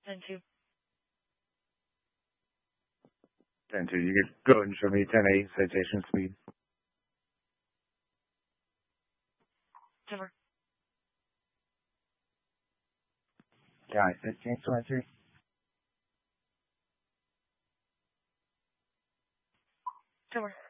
10-2. 10-2. You could go ahead and show me 10-8 citation speed. 10-4. Guy 15-23. 10-4.